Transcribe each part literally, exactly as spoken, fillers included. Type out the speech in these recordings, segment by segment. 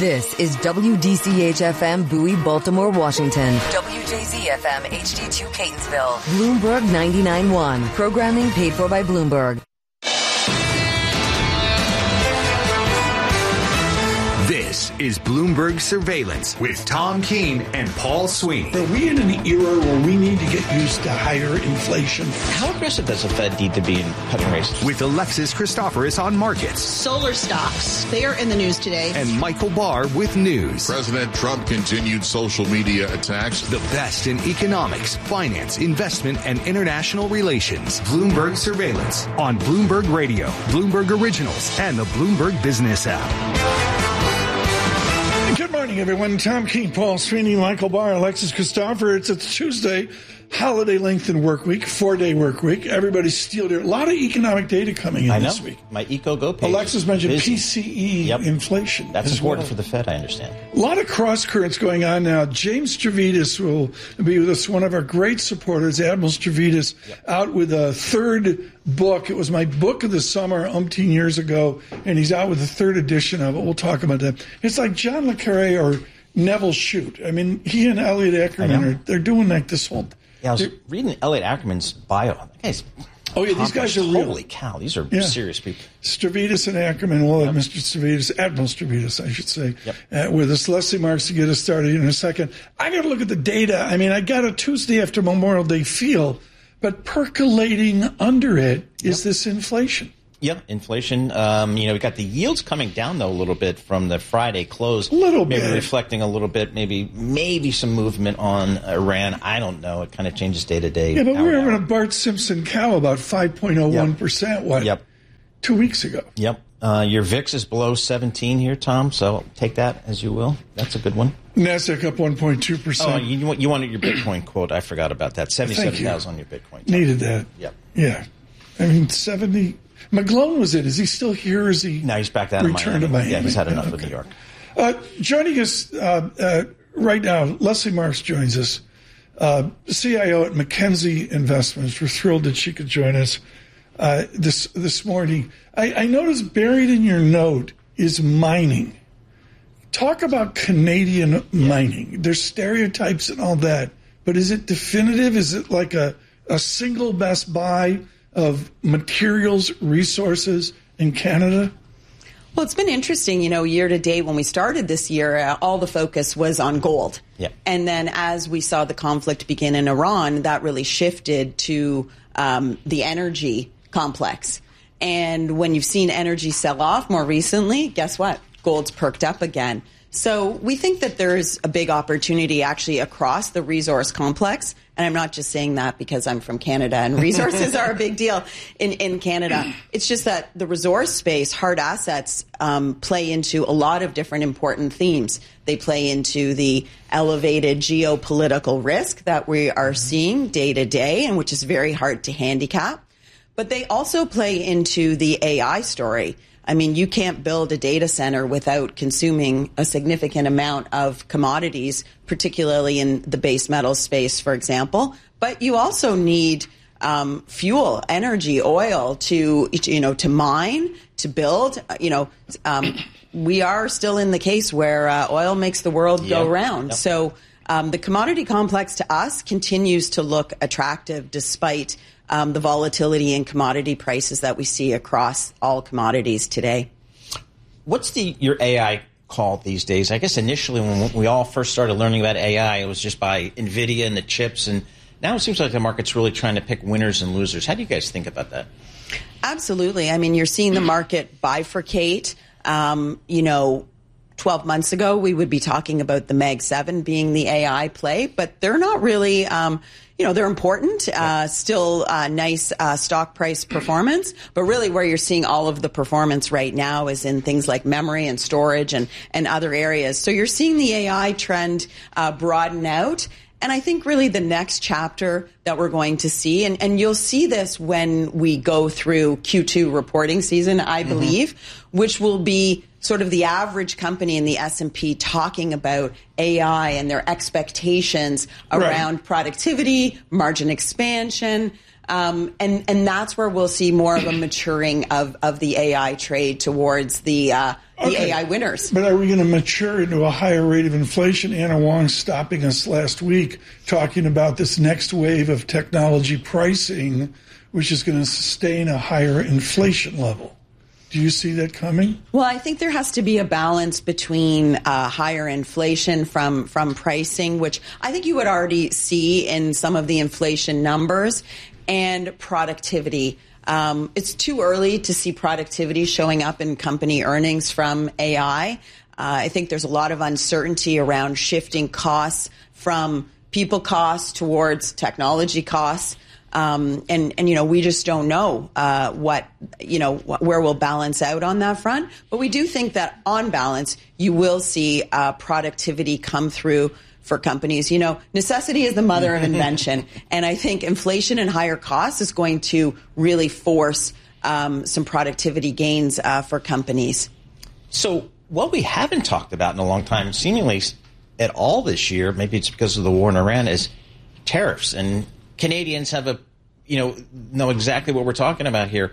This is W D C H F M Bowie, Baltimore, Washington. W J Z F M H D two Catonsville. Bloomberg ninety-nine point one. Programming paid for by Bloomberg. This is Bloomberg Surveillance with Tom Keene and Paul Sweeney. Are we in an era where we need to get used to higher inflation? How aggressive does the Fed need to be in cutting rates? With Alexis Christoforous on markets. Solar stocks, they are in the news today. And Michael Barr with news. President Trump continued social media attacks. The best in economics, finance, investment, and international relations. Bloomberg Surveillance on Bloomberg Radio, Bloomberg Originals, and the Bloomberg Business app. Good morning, everyone. Tom Keene, Paul Sweeney, Michael Barr, Alexis Christopher. It's a Tuesday, holiday lengthened work week, four-day work week. Everybody's steeled here. A lot of economic data coming in I know. this week. My EcoGo page. Alexis mentioned busy. P C E yep. inflation. That's important well. for the Fed, I understand. A lot of cross currents going on now. James Stavridis will be with us, one of our great supporters, Admiral Stavridis, yep. out with a third book. It was my book of the summer umpteen years ago, and he's out with the third edition of it. We'll talk about that. It's like John Le Carre or Neville Shute. I mean, he and Elliot Ackerman, are they're doing like this whole... Yeah, I was reading Elliot Ackerman's bio. That guy's oh, yeah, these guys are real. Holy cow, these are yeah. serious people. Stavridis and Ackerman, well, yep. Mister Stavridis, Admiral Stavridis, I should say, yep. uh, with us. Leslie Marks to get us started in a second. I got to look at the data. I mean, I got a Tuesday after Memorial Day feel, but percolating under it is yep. this inflation. Yep, inflation. Um, you know, we got the yields coming down, though, a little bit from the Friday close. A little maybe bit. Maybe reflecting a little bit, maybe maybe some movement on Iran. I don't know. It kind of changes day to day. Yeah, but we were having a Bart Simpson cow about five point oh one percent, yep. what, yep. two weeks ago. Yep. Uh, your V I X is below seventeen here, Tom, so take that as you will. That's a good one. NASDAQ up one point two percent. Oh, you, you wanted your Bitcoin quote. I forgot about that. seventy-seven thousand on your Bitcoin. Tom. Needed that. Yep. Yeah. I mean, seventy... McGlone was it? Is he still here? Or is he no, he's back down returned to Miami. to Miami? Yeah, he's had enough yeah, okay. of New York. Uh, joining us uh, uh, right now, Leslie Marks joins us, uh, C I O at McKenzie Investments. We're thrilled that she could join us uh, this this morning. I, I noticed buried in your note is mining. Talk about Canadian yeah. mining. There's stereotypes and all that, but is it definitive? Is it like a, a single best buy of materials, resources in Canada? Well, it's been interesting, you know, year to date when we started this year, uh, all the focus was on gold. Yeah. And then as we saw the conflict begin in Iran, that really shifted to um, the energy complex. And when you've seen energy sell off more recently, guess what? Gold's perked up again. So we think that there's a big opportunity actually across the resource complex. And I'm not just saying that because I'm from Canada and resources are a big deal in, in Canada. It's just that the resource space, hard assets, um, play into a lot of different important themes. They play into the elevated geopolitical risk that we are seeing day to day and which is very hard to handicap. But they also play into the A I story. I mean, you can't build a data center without consuming a significant amount of commodities, particularly in the base metal space, for example. But you also need um, fuel, energy, oil to, you know, to mine, to build. You know, um, we are still in the case where uh, oil makes the world yep. go round. Yep. So um, the commodity complex to us continues to look attractive despite Um, the volatility in commodity prices that we see across all commodities today. What's the your A I call these days? I guess initially when we all first started learning about A I, it was just by NVIDIA and the chips. And now it seems like the market's really trying to pick winners and losers. How do you guys think about that? Absolutely. I mean, you're seeing the market bifurcate. Um, you know, twelve months ago, we would be talking about the Mag seven being the A I play, but they're not really... Um, You know, they're important, uh, still uh, nice uh, stock price performance, but really where you're seeing all of the performance right now is in things like memory and storage and, and other areas. So you're seeing the A I trend uh, broaden out. And I think really the next chapter that we're going to see, and, and you'll see this when we go through Q two reporting season, I believe, mm-hmm. which will be sort of the average company in the S and P talking about A I and their expectations around right. productivity, margin expansion, Um, and, and that's where we'll see more of a maturing of, of the A I trade towards the, uh, the Okay. A I winners. But are we going to mature into a higher rate of inflation? Anna Wong stopping us last week talking about this next wave of technology pricing, which is going to sustain a higher inflation level. Do you see that coming? Well, I think there has to be a balance between uh, higher inflation from, from pricing, which I think you would already see in some of the inflation numbers, and productivity. Um, it's too early to see productivity showing up in company earnings from A I. Uh, I think there's a lot of uncertainty around shifting costs from people costs towards technology costs. Um, and, and, you know, we just don't know, uh, what, you know, wh- where we'll balance out on that front. But we do think that on balance, you will see, uh, productivity come through for companies. You know, necessity is the mother of invention. And I think inflation and higher costs is going to really force, um, some productivity gains, uh, for companies. So what we haven't talked about in a long time, seemingly at all this year, maybe it's because of the war in Iran, is tariffs. And Canadians have a, you know, know exactly what we're talking about here.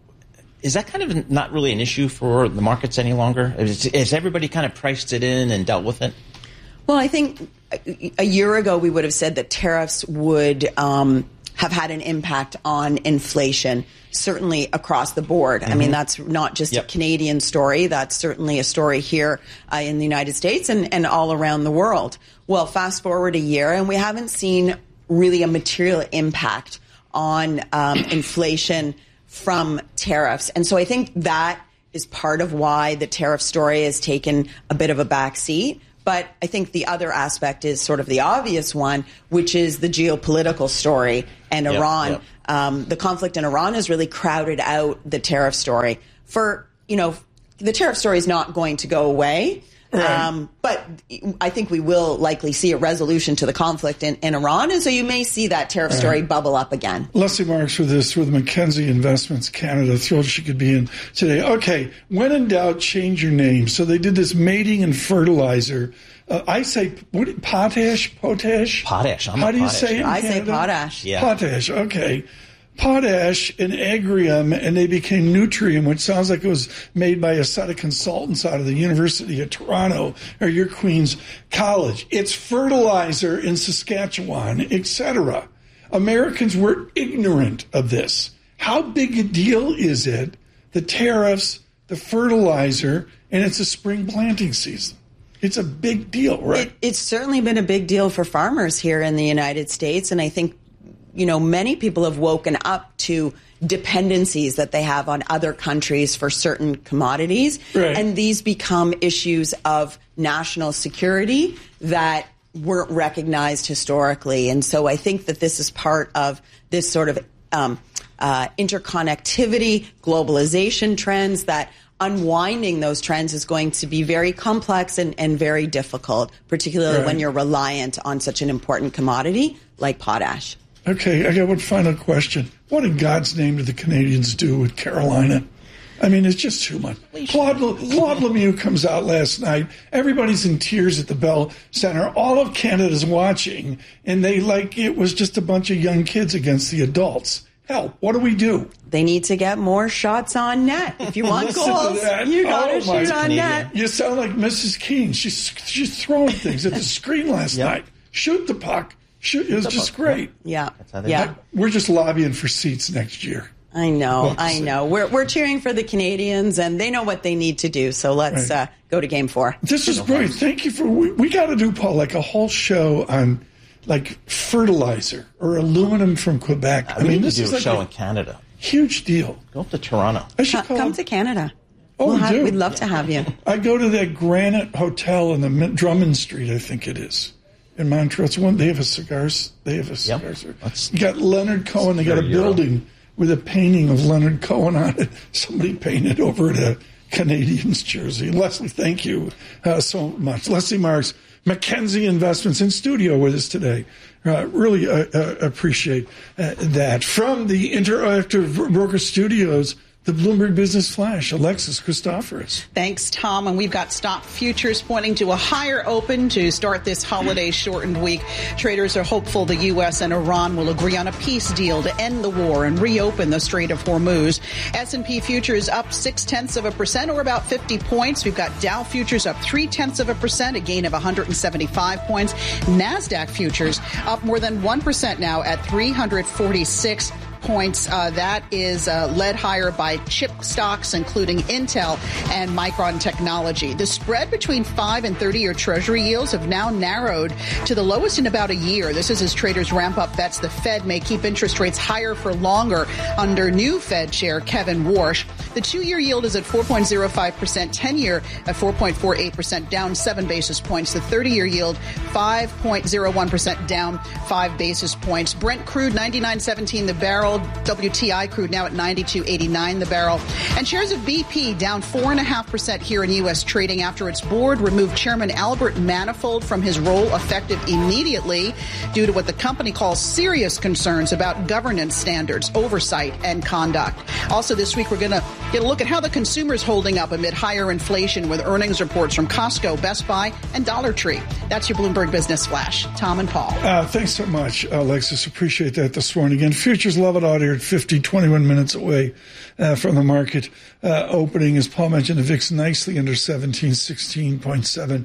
Is that kind of not really an issue for the markets any longer? Is, is everybody kind of priced it in and dealt with it? Well, I think a year ago we would have said that tariffs would um, have had an impact on inflation, certainly across the board. Mm-hmm. I mean, that's not just yep. a Canadian story. That's certainly a story here uh, in the United States and, and all around the world. Well, fast forward a year and we haven't seen really a material impact on um, inflation from tariffs. And so I think that is part of why the tariff story has taken a bit of a backseat. But I think the other aspect is sort of the obvious one, which is the geopolitical story and yep, Iran. Yep. Um, the conflict in Iran has really crowded out the tariff story. For, you know, the tariff story is not going to go away. Right. Um, but I think we will likely see a resolution to the conflict in, in Iran, and so you may see that tariff story right. bubble up again. Leslie Marks with this, with Mackenzie Investments Canada. Thrilled she could be in today. Okay, when in doubt, change your name. So they did this mating and fertilizer. Uh, I say what, potash, potash? Potash. I'm How do you potash, say it in I Canada? say potash. Yeah. Potash, okay. Potash and Agrium, and they became Nutrium, which sounds like it was made by a set of consultants out of the University of Toronto or your Queen's College. It's fertilizer in Saskatchewan, et cetera. Americans were ignorant of this. How big a deal is it, the tariffs, the fertilizer, and it's a spring planting season? It's a big deal, right? It, it's certainly been a big deal for farmers here in the United States, and I think you know, many people have woken up to dependencies that they have on other countries for certain commodities. Right. And these become issues of national security that weren't recognized historically. And so I think that this is part of this sort of um, uh, interconnectivity, globalization trends, that unwinding those trends is going to be very complex and, and very difficult, particularly right. when you're reliant on such an important commodity like potash. Okay, I got one final question. What in God's name did the Canadians do with Carolina? I mean, it's just too much. Claude, Claude Lemieux comes out last night. Everybody's in tears at the Bell Center. All of Canada's watching, and they like it was just a bunch of young kids against the adults. Hell, what do we do? They need to get more shots on net. If you want goals, you got to oh, shoot on net. You sound like Missus Keene. She's she's throwing things at the screen last yep. night. Shoot the puck. Shoot, it was just great. Yeah, yeah. We're just lobbying for seats next year. I know, I know. We're we're cheering for the Canadians, and they know what they need to do. So let's right. uh, go to Game Four. This is great. Thank you for. We, we got to do, Paul, like a whole show on like fertilizer or aluminum from Quebec. I, I mean, this do is a like show a in Canada. Huge deal. Go up to Toronto. I should come, come to Canada. Oh, we'll we have, do. We'd love to have you. I go to that Granite Hotel in the Drummond Street, I think it is. In Montreal, it's one. They have a cigars. They have a cigars. Yep. You got Leonard Cohen. They got a building Euro. with a painting of Leonard Cohen on it. Somebody painted over it a Canadians jersey. Leslie, thank you uh, so much. Leslie Marks, Mackenzie Investments, in studio with us today. Uh, really uh, uh, appreciate uh, that. From the Interactive Broker Studios, the Bloomberg Business Flash. Alexis Christoforous. Thanks, Tom. And we've got stock futures pointing to a higher open to start this holiday shortened week. Traders are hopeful the U S and Iran will agree on a peace deal to end the war and reopen the Strait of Hormuz. S and P futures up six tenths of a percent, or about fifty points. We've got Dow futures up three tenths of a percent, a gain of one hundred seventy-five points. NASDAQ futures up more than one percent now at three hundred forty-six points. Uh, that is uh, led higher by chip stocks, including Intel and Micron Technology. The spread between five and thirty-year Treasury yields have now narrowed to the lowest in about a year. This is as traders ramp up bets the Fed may keep interest rates higher for longer under new Fed Chair Kevin Warsh. The two-year yield is at four point oh five percent, ten-year at four point four eight percent, down seven basis points. The thirty-year yield, five point oh one percent, down five basis points. Brent crude, ninety-nine seventeen the barrel. W T I crude now at ninety-two eighty-nine the barrel. And shares of B P down four point five percent here in U S trading after its board removed Chairman Albert Manifold from his role effective immediately due to what the company calls serious concerns about governance standards, oversight, and conduct. Also this week, we're going to get a look at how the consumer is holding up amid higher inflation with earnings reports from Costco, Best Buy, and Dollar Tree. That's your Bloomberg Business Flash. Tom and Paul. Uh, thanks so much, Alexis. Appreciate that this morning. Again, futures level out here at fifty, twenty-one minutes away uh, from the market uh, opening. As Paul mentioned, the V I X nicely under seventeen, sixteen point seven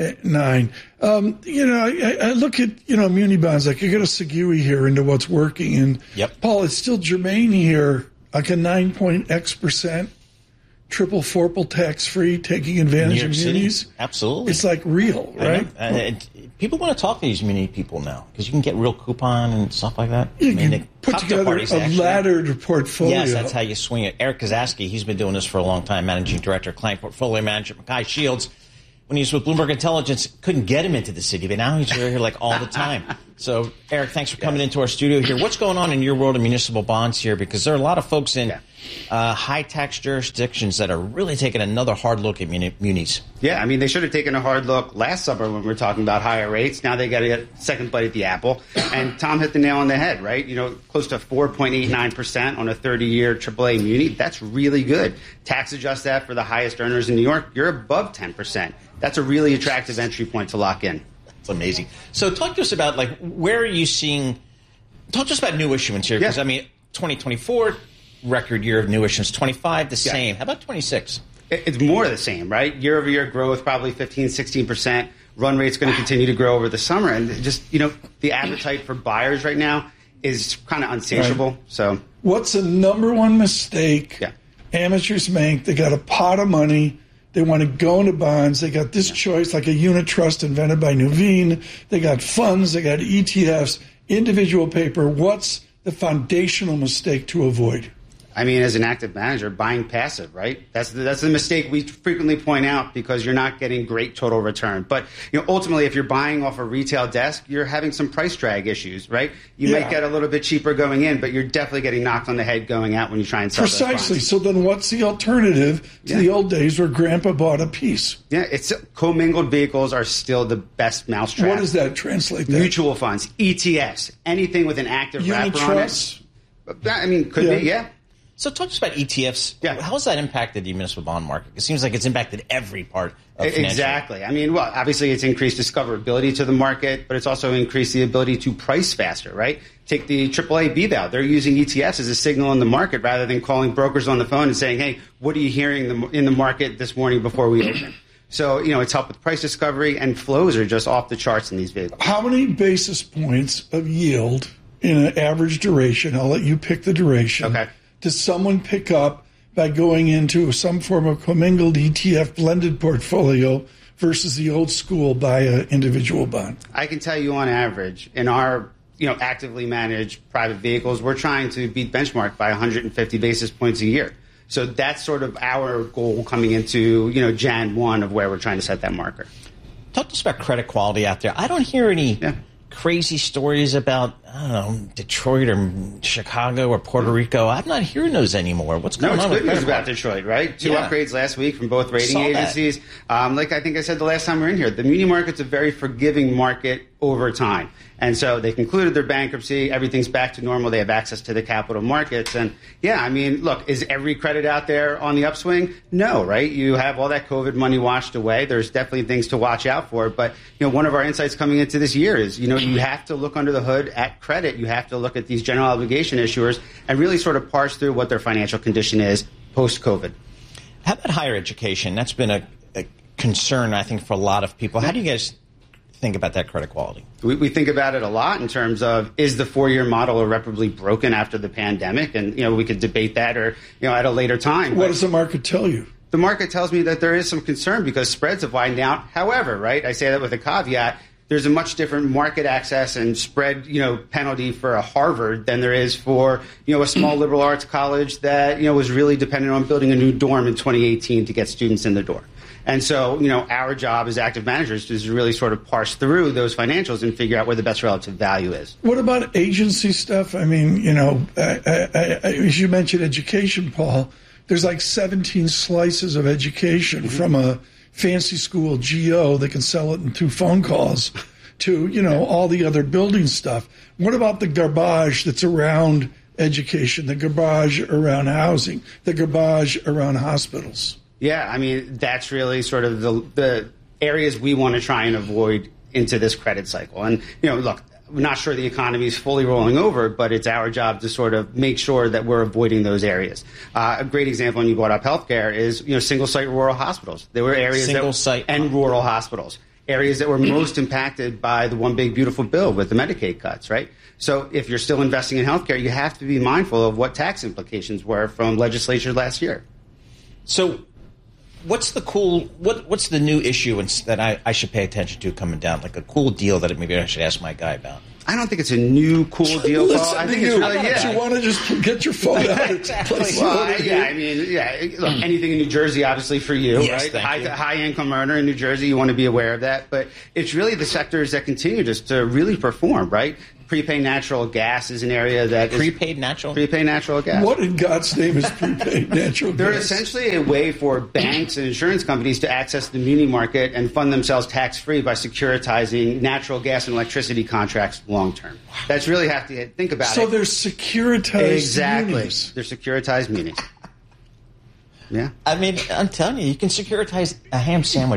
nine. Um, you know, I, I look at, you know, muni bonds, like I got a Segui here into what's working. And yep. Paul, it's still germane here, like a nine point X percent. Triple, fourple tax-free, taking advantage of munis. City. Absolutely. It's like real, right? Uh, it, people want to talk to these muni people now because you can get real coupon and stuff like that. You I mean, can put together parties, a actually, laddered portfolio. Yes, that's how you swing it. Eric Kazaski, he's been doing this for a long time, managing director, client portfolio manager, Mackay Shields. When he was with Bloomberg Intelligence, couldn't get him into the city, but now he's here like all the time. So, Eric, thanks for coming yeah. into our studio here. What's going on in your world of municipal bonds here? Because there are a lot of folks in yeah. uh, high-tax jurisdictions that are really taking another hard look at muni- munis. Yeah, I mean, they should have taken a hard look last summer when we were talking about higher rates. Now they got to get a second bite at the apple. And Tom hit the nail on the head, right? You know, close to four point eight nine percent on a thirty-year triple A muni. That's really good. Tax adjust that for the highest earners in New York, you're above ten percent. That's a really attractive entry point to lock in. It's amazing. So talk to us about, like, where are you seeing – talk to us about new issuance here. Because, yeah. I mean, twenty twenty-four, record year of new issuance. twenty-five, the yeah. same. How about twenty-six? It's more of the same, right? Year-over-year growth, probably fifteen, sixteen percent. Run rate's going to continue to grow over the summer. And just, you know, the appetite for buyers right now is kind of unsatiable. Right. So, what's the number one mistake yeah. amateurs make? They got a pot of money. They want to go into bonds. They got this choice, like a unit trust invented by Nuveen. They got funds. They got E T Fs, individual paper. What's the foundational mistake to avoid? I mean, as an active manager, buying passive, right? That's the, that's the mistake we frequently point out because you're not getting great total return. But, you know, ultimately, if you're buying off a retail desk, you're having some price drag issues, right? You yeah. might get a little bit cheaper going in, but you're definitely getting knocked on the head going out when you try and sell those bonds. Precisely. So then what's the alternative to yeah. the old days where Grandpa bought a piece? Yeah, it's commingled vehicles are still the best mousetrap. What does that translate to? Mutual funds, E T Fs, anything with an active unit wrapper trusts? on it. I mean, could yeah. be, yeah. So talk to us about E T Fs. Yeah. How has that impacted the municipal bond market? It seems like it's impacted every part of financial. Exactly. I mean, well, obviously it's increased discoverability to the market, but it's also increased the ability to price faster, right? Take the triple A B V A L. They're using E T Fs as a signal in the market rather than calling brokers on the phone and saying, hey, what are you hearing in the market this morning before we open? So, you know, it's helped with price discovery, and flows are just off the charts in these vehicles. How many basis points of yield in an average duration? I'll let you pick the duration. Okay. Does someone pick up by going into some form of commingled E T F blended portfolio versus the old school buy an individual bond? I can tell you on average, in our you know actively managed private vehicles, we're trying to beat benchmark by one hundred fifty basis points a year. So that's sort of our goal coming into you know January first of where we're trying to set that marker. Talk to us about credit quality out there. I don't hear any yeah. crazy stories about I don't know, Detroit or Chicago or Puerto Rico. I'm not hearing those anymore. What's going no, on? No, it's with good news credit about Detroit, right? Two yeah. upgrades last week from both rating Saw agencies. Um, like I think I said the last time we were in here, the muni market's a very forgiving market over time. And so they concluded their bankruptcy. Everything's back to normal. They have access to the capital markets. And, yeah, I mean, look, is every credit out there on the upswing? No, right? You have all that COVID money washed away. There's definitely things to watch out for. But, you know, one of our insights coming into this year is, you know, you have to look under the hood at credit. You have to look at these general obligation issuers and really sort of parse through what their financial condition is post-COVID. How about higher education? That's been a, a concern, I think, for a lot of people. How do you guys think about that credit quality? We, we think about it a lot in terms of, is the four-year model irreparably broken after the pandemic? And, you know, we could debate that or, you know, at a later time. What does the market tell you? The market tells me that there is some concern because spreads have widened out. However, right, I say that with a caveat, there's a much different market access and spread, you know, penalty for a Harvard than there is for, you know, a small liberal arts college that, you know, was really dependent on building a new dorm in twenty eighteen to get students in the door. And so, you know, our job as active managers is to really sort of parse through those financials and figure out where the best relative value is. What about agency stuff? I mean, you know, I, I, I, as you mentioned education, Paul, there's like seventeen slices of education mm-hmm. from a fancy school G O that can sell it in two phone calls to, you know, all the other building stuff. What about the garbage that's around education, the garbage around housing, the garbage around hospitals? Yeah, I mean, that's really sort of the the areas we want to try and avoid into this credit cycle. And, you know, look, we're not sure the economy is fully rolling over, but it's our job to sort of make sure that we're avoiding those areas. Uh, a great example, when you brought up healthcare, is, you know, single-site rural hospitals. There were areas single that, site and rural hospitals, areas that were most impacted by the One Big Beautiful Bill with the Medicaid cuts, right? So if you're still investing in healthcare, you have to be mindful of what tax implications were from legislature last year. So what's the cool, what, what's the new issue that I, I should pay attention to coming down? Like a cool deal that maybe I should ask my guy about? I don't think it's a new cool deal, Paul. I think you. it's really, yeah. You want to just get your phone out and place well, I, yeah, I mean, yeah. Look, anything in New Jersey, obviously, for you, yes, right? Thank high, you. high income earner in New Jersey, you want to be aware of that. But it's really the sectors that continue just to really perform, right? Prepaid natural gas is an area that is prepaid natural prepaid natural gas. What in God's name is prepaid natural gas? They're essentially a way for banks and insurance companies to access the muni market and fund themselves tax-free by securitizing natural gas and electricity contracts long term. That's really have to think about so it. So they're securitized exactly. munis. They're securitized munis. Yeah. I mean, I'm telling you, you can securitize a ham sandwich